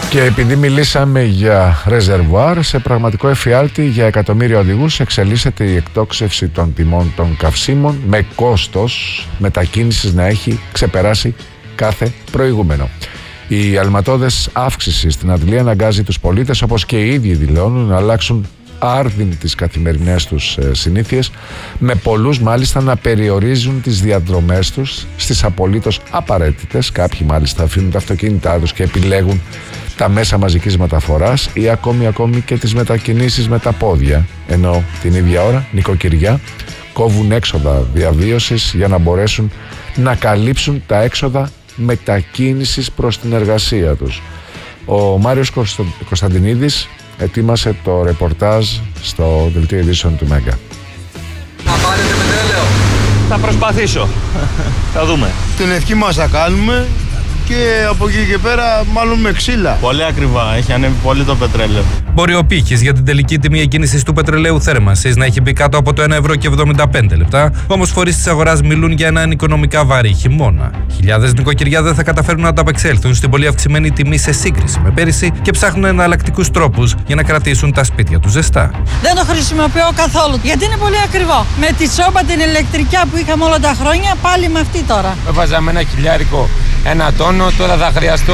Και επειδή μιλήσαμε για ρεζερβουάρ, σε πραγματικό εφιάλτη για εκατομμύρια οδηγούς εξελίσσεται η εκτόξευση των τιμών των καυσίμων με κόστος μετακίνησης να έχει ξεπεράσει κάθε προηγούμενο. Η αλματώδες αύξηση στην αντλία αναγκάζει τους πολίτες, όπως και οι ίδιοι δηλώνουν, να αλλάξουν άρδιν τις καθημερινές τους συνήθειες, με πολλούς μάλιστα να περιορίζουν τις διαδρομές τους στις απολύτως απαραίτητες. Κάποιοι μάλιστα αφήνουν τα αυτοκίνητά τους και επιλέγουν τα μέσα μαζικής μεταφοράς ή ακόμη και τις μετακινήσεις με τα πόδια, ενώ την ίδια ώρα νοικοκυριά κόβουν έξοδα διαβίωσης για να μπορέσουν να καλύψουν τα έξοδα μετακίνησης προς την εργασία τους. Ο Μάριος Κωνσταντινίδης ετοίμασε το ρεπορτάζ στο δελτίο ειδήσεων του Μέγκα. Θα πάρετε πετρέλαιο? Θα προσπαθήσω. Θα δούμε. Την ευχή μας θα κάνουμε και από εκεί και πέρα μάλλον με ξύλα. Πολύ ακριβά, έχει ανέβει πολύ το πετρέλαιο. Μπορεί ο πύχης για την τελική τιμή εκκίνησης του πετρελαίου θέρμανσης να έχει μπει κάτω από το 1,75 €, όμως φορείς της αγοράς μιλούν για έναν οικονομικά βαρύ χειμώνα. Χιλιάδες νοικοκυριά δεν θα καταφέρουν να ανταπεξέλθουν στην πολύ αυξημένη τιμή σε σύγκριση με πέρυσι και ψάχνουν εναλλακτικούς τρόπους για να κρατήσουν τα σπίτια τους ζεστά. Δεν το χρησιμοποιώ καθόλου γιατί είναι πολύ ακριβό. Με τη τσόμπα την ηλεκτρικιά που είχαμε όλα τα χρόνια, πάλι με αυτή τώρα. Έβαζαμε ένα χιλιάρικο, ένα τόνο, τώρα θα χρειαστώ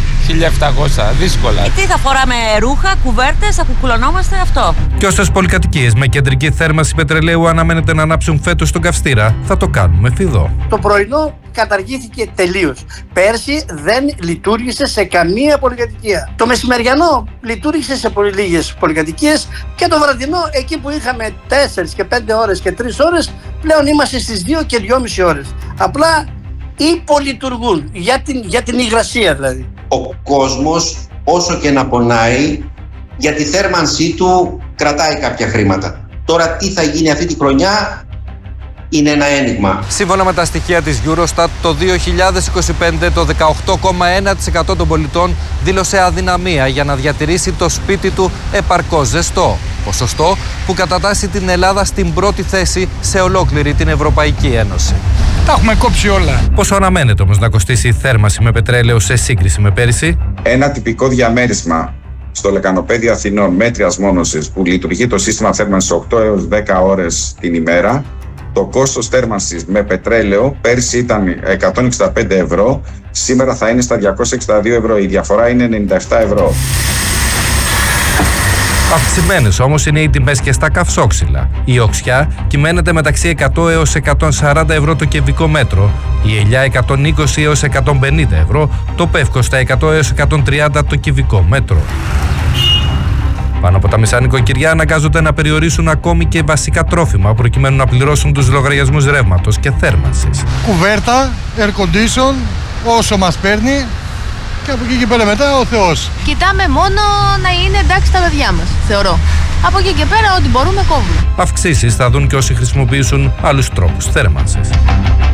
1.700, δύσκολα. Τι θα φοράμε, ρούχα, κουβέρτες, θα κουκουλωνόμαστε, αυτό. Και όσες πολυκατοικίες με κεντρική θέρμανση πετρελαίου αναμένεται να ανάψουν φέτος στον καυστήρα, θα το κάνουν με φιδό. Το πρωινό καταργήθηκε τελείως. Πέρσι δεν λειτουργήσε σε καμία πολυκατοικία. Το μεσημεριανό λειτουργήσε σε πολύ λίγες πολυκατοικίες και το βραδινό, εκεί που είχαμε 4 και 5 ώρες και 3 ώρες, πλέον είμαστε στις 2 και 2,5 ώρες. Απλά υπολειτουργούν για την υγρασία δηλαδή. Ο κόσμος, όσο και να πονάει, για τη θέρμανσή του κρατάει κάποια χρήματα. Τώρα τι θα γίνει αυτή τη χρονιά είναι ένα ένιγμα. Σύμφωνα με τα στοιχεία της Eurostat, το 2025 το 18,1% των πολιτών δήλωσε αδυναμία για να διατηρήσει το σπίτι του επαρκώς ζεστό. Ποσοστό που κατατάσσει την Ελλάδα στην πρώτη θέση σε ολόκληρη την Ευρωπαϊκή Ένωση. Τα έχουμε κόψει όλα. Πόσο αναμένεται όμως να κοστίσει η θέρμανση με πετρέλαιο σε σύγκριση με πέρυσι? Ένα τυπικό διαμέρισμα στο Λεκανοπέδι Αθηνών μέτριας μόνωσης που λειτουργεί το σύστημα θέρμανσης 8 έως 10 ώρες την ημέρα, το κόστος θέρμανσης με πετρέλαιο πέρσι ήταν 165 ευρώ, σήμερα θα είναι στα 262 ευρώ, η διαφορά είναι 97 ευρώ. Αυξημένες όμως είναι οι τιμές και στα καυσόξυλα. Η οξιά κυμαίνεται μεταξύ 100 έως 140 ευρώ το κυβικό μέτρο, η ελιά 120 έως 150 ευρώ, το πεύκο στα 100 έως 130 το κυβικό μέτρο. Πάνω από τα μισά νοικοκυριά αναγκάζονται να περιορίσουν ακόμη και βασικά τρόφιμα προκειμένου να πληρώσουν τους λογαριασμούς ρεύματος και θέρμανσης. Κουβέρτα, air condition, όσο μας παίρνει και από εκεί και πέρα μετά ο Θεός. Κοιτάμε μόνο να είναι εντάξει τα παιδιά μας, θεωρώ. Από εκεί και πέρα ό,τι μπορούμε κόβουμε. Αυξήσεις θα δουν και όσοι χρησιμοποιήσουν άλλους τρόπους θέρμανσης.